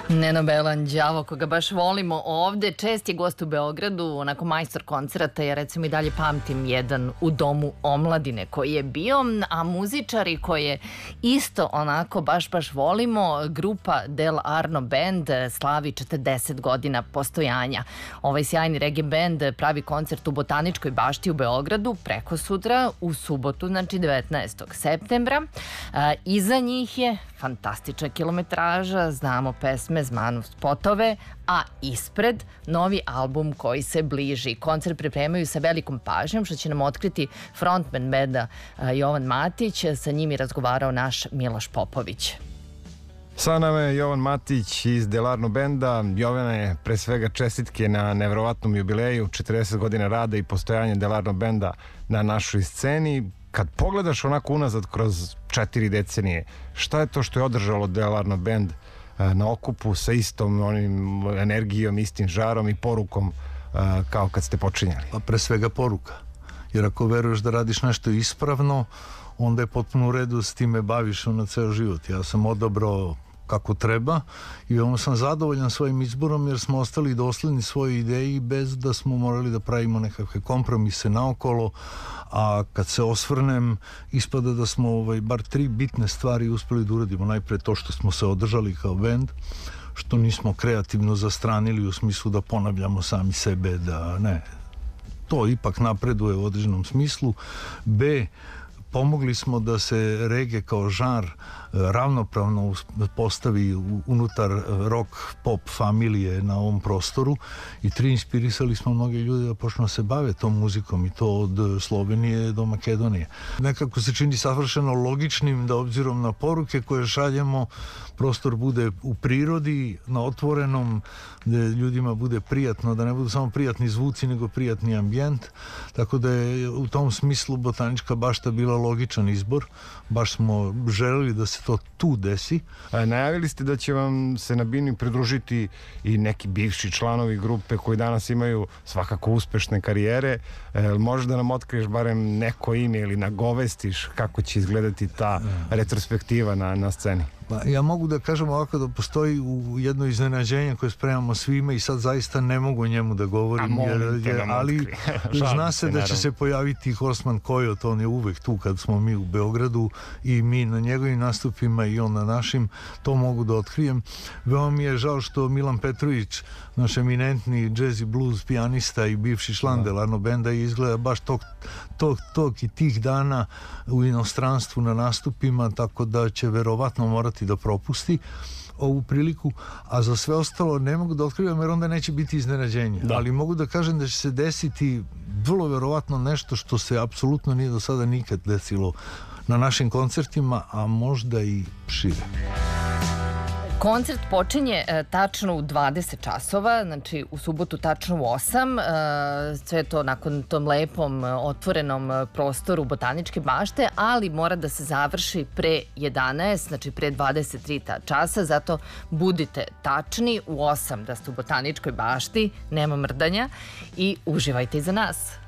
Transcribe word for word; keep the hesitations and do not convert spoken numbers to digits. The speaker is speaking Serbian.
Neno Belan Đavo, koga baš volimo ovde, čest je gost u Beogradu, onako majstor koncerata. Ja recimo i dalje pamtim jedan u Domu omladine koji je bio, a muzičari koje isto onako baš baš volimo, grupa Del Arno Band slavi četrdeset godina postojanja. Ovaj sjajni reggae band pravi koncert u Botaničkoj bašti u Beogradu preko sutra u subotu, znači devetnaestog septembra. Iza njih je fantastična kilometraža, znamo pesme, znamo spotove, a ispred novi album koji se bliži. Koncert pripremaju sa velikom pažnjom, što će nam otkriti frontman benda Jovan Matić. Sa njim je razgovarao naš Miloš Popović. Sa nama je Jovan Matić iz Del Arno Benda. Jovane, pre svega čestitke na nevjerovatnom jubileju, četrdeset godina rada i postojanje Del Arno Benda na našoj sceni. Kad pogledaš onako unazad kroz četiri decenije, šta je to što je održalo Del Arno Band na okupu sa istom onim energijom, istim žarom i porukom kao kad ste počinjali? Pa pre svega poruka. Jer ako veruješ da radiš nešto ispravno, onda je potpuno u redu s time baviš na ceo život. Ja sam odabrao kako treba i veoma sam zadovoljan svojim izborom jer smo ostali dosledni svojoj ideji bez da smo morali da pravimo nekakve kompromise naokolo, a kad se osvrnem ispada da smo ovaj, bar tri bitne stvari uspeli da uradimo. Najpre to što smo se održali kao bend, što nismo kreativno zastranili u smislu da ponavljamo sami sebe, da ne, to ipak napreduje u određenom smislu. B, pomogli smo da se reggae kao žanr ravnopravno postavi unutar rock pop familije na ovom prostoru. I tri, inspirisali smo mnoge ljude da počnu da se bave tom muzikom i to od Slovenije do Makedonije. Nekako se čini savršeno logičnim da obzirom na poruke koje šaljemo, prostor bude u prirodi, na otvorenom, da ljudima bude prijatno, da ne budu samo prijatni zvuci nego prijatni ambijent, tako da je u tom smislu Botanička bašta bila logičan izbor. Baš smo želeli da se to tu desi. A, najavili ste da će vam se na bini pridružiti i neki bivši članovi grupe koji danas imaju svakako uspešne karijere. E, možeš da nam otkriješ barem neko ime ili nagovestiš kako će izgledati ta retrospektiva na, na sceni? Pa, ja mogu da kažem ovako da postoji u jedno iznenađenje koje spremamo svima i sad zaista ne mogu o njemu da govorim, jer, jer, ali zna se da će se pojaviti Horseman Coyote, on je uvek tu kad smo mi u Beogradu i mi na njegovim nastupima i on na našim, to mogu da otkrijem. Veoma mi je žao što Milan Petrović, naš eminentni jazz i blues pijanista i bivši član Del Arno Benda, izgleda baš tog, tog, tog i tih dana u inostranstvu na nastupima, tako da će verovatno morati da propusti ovu priliku, a za sve ostalo ne mogu da otkrivam jer onda neće biti iznenađenje, da. Ali mogu da kažem da će se desiti vrlo verovatno nešto što se apsolutno nije do sada nikad desilo na našim koncertima, a možda i šire. Koncert počinje e, tačno u dvadeset časova, znači u subotu tačno u osam. E, sve to nakon tom lepom otvorenom prostoru Botaničke bašte, ali mora da se završi pre jedanaest, znači pre dvadeset tri časa, zato budite tačni u osam da ste u Botaničkoj bašti, nema mrdanja i uživajte iza nas.